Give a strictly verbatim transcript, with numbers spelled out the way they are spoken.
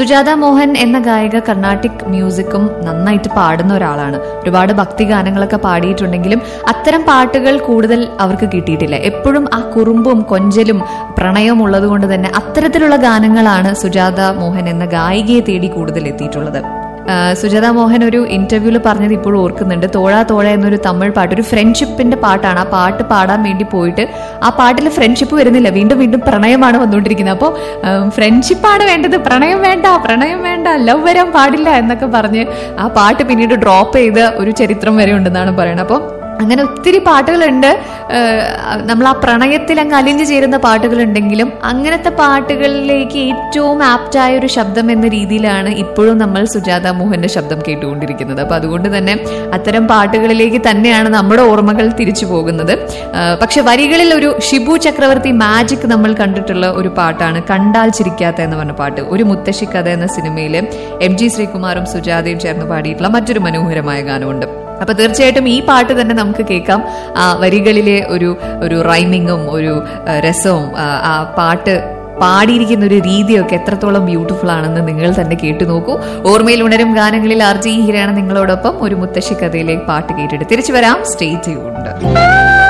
സുജാത മോഹൻ എന്ന ഗായിക കർണാട്ടിക് മ്യൂസിക്കും നന്നായിട്ട് പാടുന്ന ഒരാളാണ്. ഒരുപാട് ഭക്തി ഗാനങ്ങളൊക്കെ പാടിയിട്ടുണ്ടെങ്കിലും അത്തരം പാട്ടുകൾ കൂടുതൽ അവർക്ക് കിട്ടിയിട്ടില്ല. എപ്പോഴും ആ കുറുമ്പും കൊഞ്ചലും പ്രണയവും ഉള്ളത് കൊണ്ട് തന്നെ അത്തരത്തിലുള്ള ഗാനങ്ങളാണ് സുജാത മോഹൻ എന്ന ഗായികയെ തേടി കൂടുതൽ എത്തിയിട്ടുള്ളത്. സുജാത മോഹൻ ഒരു ഇന്റർവ്യൂവിൽ പറഞ്ഞത് ഇപ്പോഴും ഓർക്കുന്നുണ്ട്. തോഴ തോഴ എന്നൊരു തമിഴ് പാട്ട്, ഒരു ഫ്രണ്ട്ഷിപ്പിന്റെ പാട്ടാണ്. ആ പാട്ട് പാടാൻ വേണ്ടി പോയിട്ട് ആ പാട്ടിൽ ഫ്രണ്ട്ഷിപ്പ് വരുന്നില്ല, വീണ്ടും വീണ്ടും പ്രണയമാണ് വന്നുകൊണ്ടിരിക്കുന്നത്. അപ്പോൾ ഫ്രണ്ട്ഷിപ്പാണ് വേണ്ടത്, പ്രണയം വേണ്ട, പ്രണയം വേണ്ട, ലവ് വരാൻ പാടില്ല എന്നൊക്കെ പറഞ്ഞ് ആ പാട്ട് പിന്നീട് ഡ്രോപ്പ് ചെയ്ത ഒരു ചരിത്രം വരെ ഉണ്ടെന്നാണ് പറയുന്നത്. അപ്പോൾ അങ്ങനെ ഒത്തിരി പാട്ടുകളുണ്ട്. നമ്മൾ ആ പ്രണയത്തിൽ അങ്ങ് അലിഞ്ഞു ചേരുന്ന പാട്ടുകളുണ്ടെങ്കിലും അങ്ങനത്തെ പാട്ടുകളിലേക്ക് ഏറ്റവും ആപ്റ്റായ ഒരു ശബ്ദം എന്ന രീതിയിലാണ് ഇപ്പോഴും നമ്മൾ സുജാത മോഹന്റെ ശബ്ദം കേട്ടുകൊണ്ടിരിക്കുന്നത്. അപ്പൊ അതുകൊണ്ട് തന്നെ അത്തരം പാട്ടുകളിലേക്ക് തന്നെയാണ് നമ്മുടെ ഓർമ്മകൾ തിരിച്ചു പോകുന്നത്. പക്ഷെ വരികളിൽ ഒരു ഷിബു ചക്രവർത്തി മാജിക് നമ്മൾ കണ്ടിട്ടുള്ള ഒരു പാട്ടാണ് കണ്ടാൽ ചിരിക്കാത്ത എന്ന് പറഞ്ഞ പാട്ട്. ഒരു മുത്തശ്ശി കഥ എന്ന സിനിമയില് എം ജി ശ്രീകുമാറും സുജാതയും ചേർന്ന് പാടിയിട്ടുള്ള മറ്റൊരു മനോഹരമായ ഗാനമുണ്ട്. അപ്പൊ തീർച്ചയായിട്ടും ഈ പാട്ട് തന്നെ നമുക്ക് കേൾക്കാം. ആ വരികളിലെ ഒരു ഒരു റൈമിങ്ങും ഒരു രസവും ആ പാട്ട് പാടിയിരിക്കുന്ന ഒരു രീതിയൊക്കെ എത്രത്തോളം ബ്യൂട്ടിഫുൾ ആണെന്ന് നിങ്ങൾ തന്നെ കേട്ടു നോക്കൂ. ഓർമ്മയിൽ ഉണരും ഗാനങ്ങളിൽ ആർ ജി ഹീരയാണ് നിങ്ങളോടൊപ്പം. ഒരു മുത്തശ്ശി കഥയിലെ പാട്ട് കേട്ടിട്ട് തിരിച്ചു വരാം. Stay tuned.